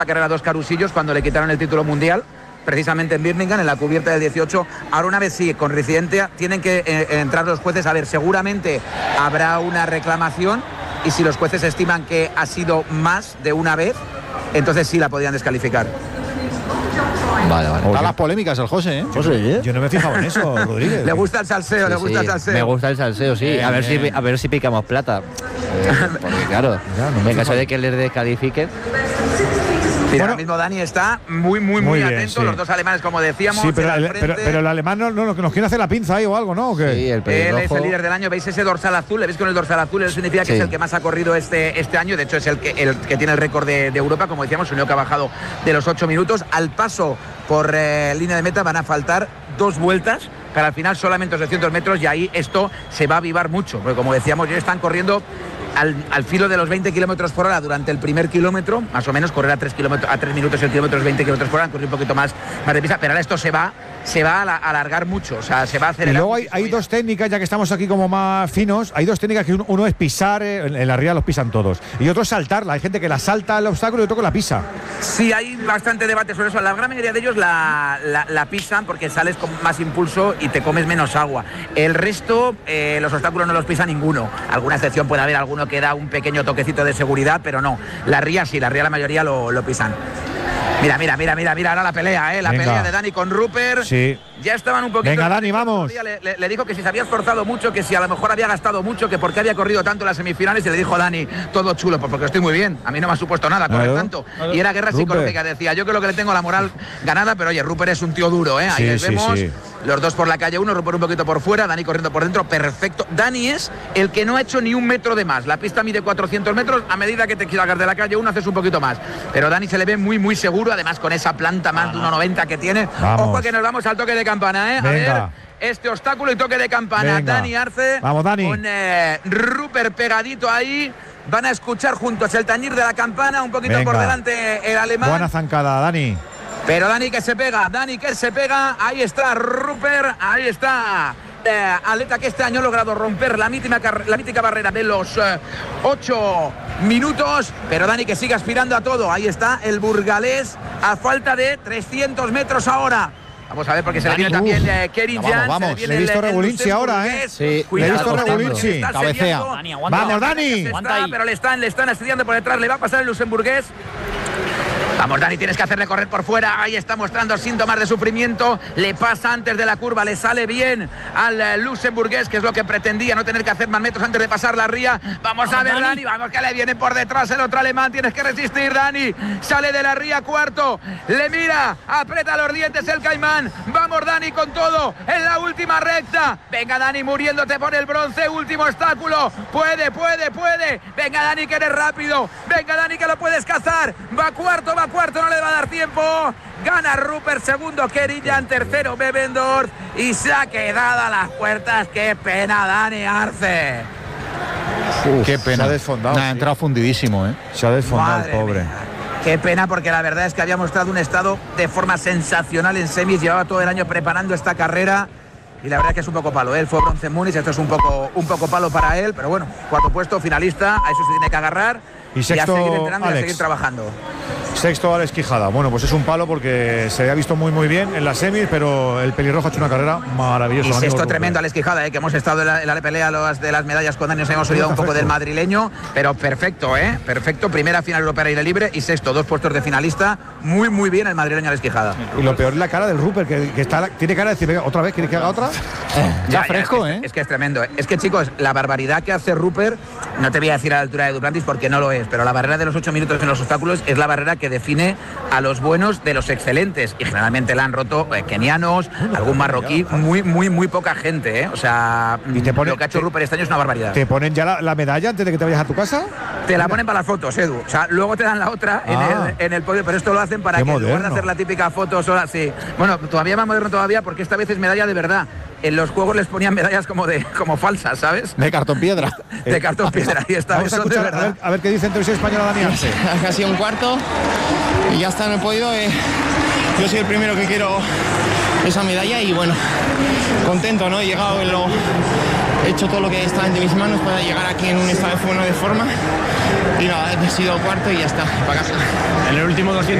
carrera 2 carusillos cuando le quitaron el título mundial, precisamente en Birmingham, en la cubierta del 18. Ahora una vez sí, con reincidente, tienen que entrar los jueces. A ver, seguramente habrá una reclamación y si los jueces estiman que ha sido más de una vez, entonces sí la podrían descalificar. Vale. Da las polémicas el José, ¿eh? Yo no me he fijado en eso, Rodríguez. Le gusta el salseo, Sí, le gusta el salseo. Me gusta el salseo, sí. A ver si picamos plata. Porque claro, en caso de que les descalifiquen. Mira, ahora mismo Dani está muy bien, atento. Sí. Los dos alemanes, como decíamos. Sí, pero el alemán no, nos quiere hacer la pinza ahí o algo, ¿no? ¿O qué? Sí, él es el líder del año. ¿Veis ese dorsal azul? ¿Le veis con el dorsal azul? Eso significa que es el que más ha corrido este año. De hecho, es el que tiene el récord de Europa. Como decíamos, un que ha bajado de los 8 minutos. Al paso por línea de meta van a faltar 2 vueltas. Para al final solamente 200 metros. Y ahí esto se va a avivar mucho. Porque como decíamos, ellos están corriendo al filo de los 20 kilómetros por hora durante el primer kilómetro, más o menos, correr a 3 minutos el kilómetro es 20 kilómetros por hora, correr un poquito más deprisa, pero ahora esto se va a alargar mucho, o sea, se va a acelerar. Y luego hay dos técnicas, ya que estamos aquí como más finos, hay dos técnicas que uno es pisar, en la ría los pisan todos, y otro es saltarla. Hay gente que la salta el obstáculo y otro que la pisa. Sí, hay bastante debate sobre eso. La gran mayoría de ellos la pisan porque sales con más impulso y te comes menos agua. El resto, los obstáculos no los pisa ninguno. Alguna excepción puede haber, alguno que da un pequeño toquecito de seguridad, pero no. La ría sí, la mayoría lo pisan. Mira, ahora la pelea, la pelea de Dani con Rupert. Sí. Ya estaban un poquito. Venga, Dani, vamos. Le dijo que si se había esforzado mucho, que si a lo mejor había gastado mucho, que por qué había corrido tanto en las semifinales, y le dijo a Dani, todo chulo, pues porque estoy muy bien. A mí no me ha supuesto nada correr tanto. Y era guerra psicológica, decía. Yo creo que le tengo la moral ganada, pero oye, Rupert es un tío duro, ¿eh? Ahí les vemos. Sí. Los dos por la calle 1, Rupert un poquito por fuera, Dani corriendo por dentro, perfecto. Dani es el que no ha hecho ni un metro de más. La pista mide 400 metros, a medida que te quieras de la calle 1 haces un poquito más. Pero Dani se le ve muy seguro, además con esa planta más de 1,90 que tiene. Vamos. Ojo que nos vamos al toque de campana, ¿eh? Venga. A ver, este obstáculo y toque de campana. Venga. Dani Arce. Vamos, Dani. Con Rupert pegadito ahí. Van a escuchar juntos el tañir de la campana, un poquito por delante el alemán. Buena zancada, Dani. Pero Dani que se pega, ahí está Rupert, ahí está atleta que este año ha logrado romper la mítica barrera de los 8 minutos, pero Dani que sigue aspirando a todo, ahí está el burgalés a falta de 300 metros ahora. Vamos a ver porque se le viene también Kerin Jan. Vamos, le he visto Regulinci ahora, ¿eh? Sí, le he visto Regulinci. Cabecea. Vamos, Dani. Pero le están asediando por detrás, le va a pasar el luxemburgués. Vamos, Dani, tienes que hacerle correr por fuera. Ahí está mostrando síntomas de sufrimiento. Le pasa antes de la curva, le sale bien al luxemburgués, que es lo que pretendía, no tener que hacer más metros antes de pasar la ría. Vamos a ver, Dani, vamos que le viene por detrás el otro alemán. Tienes que resistir, Dani. Sale de la ría cuarto. Le mira, aprieta los dientes el caimán. Vamos, Dani, con todo en la última recta. Venga, Dani, muriéndote por el bronce. Último obstáculo. Puede. Venga, Dani, que eres rápido. Venga, Dani, que lo puedes cazar. Va cuarto, no le va a dar tiempo. Gana Rupert, segundo Kerin Jan, tercero Bebendorf y se ha quedado a las puertas. Qué pena, Dani Arce. Qué pena. Se ha desfondado. Ha entrado fundidísimo, ¿eh? Se ha desfondado el pobre. Mía. Qué pena, porque la verdad es que había mostrado un estado de forma sensacional en semis. Llevaba todo el año preparando esta carrera y la verdad es que es un poco palo. Él fue bronce en Múnich, esto es un poco palo para él, pero bueno, cuarto puesto, finalista, a eso se tiene que agarrar. Y sexto, a seguir entrenando y a Alex. seguir trabajando. Sexto, Alex Quijada. Bueno, pues es un palo porque se había visto muy bien en las semis, pero el pelirrojo ha hecho una carrera maravillosa. Y sexto tremendo, Alex Quijada, que hemos estado en la pelea de las medallas con Dani, nos hemos olvidado un poco del madrileño, pero perfecto, perfecto. Primera final europea aire libre y sexto, 2 puestos de finalista. Muy bien el madrileño Alex Quijada. Y lo peor es la cara del Rupert, que tiene cara de decir, venga, otra vez, ¿quieres que haga otra? Ya fresco, Es que es tremendo. Es que, chicos, la barbaridad que hace Rupert, no te voy a decir a la altura de Duplantis porque no lo es, pero la barrera de los 8 minutos en los obstáculos es la barrera que define a los buenos de los excelentes, y generalmente la han roto kenianos, algún marroquí, muy poca gente, O sea, ¿Y te pone, lo que ha hecho Rupert este año es una barbaridad. ¿Te ponen ya la medalla antes de que te vayas a tu casa? Te la ponen para las fotos, Edu. O sea, luego te dan la otra en el podio, pero esto lo hacen para que en lugar de hacer la típica foto sola, sí. Bueno, todavía más moderno todavía, porque esta vez es medalla de verdad. En los juegos les ponían medallas como falsas, ¿sabes? De cartón piedra. De cartón piedra. Y esta vez son de verdad. A ver qué dice en televisión española Dani Arce. Casi un cuarto y ya está en el podio. Yo soy el primero que quiero esa medalla y bueno, contento, ¿no? He llegado he hecho todo lo que está en mis manos para llegar aquí en un estado de forma. Y nada, he sido cuarto y ya está, para casa. En el último 200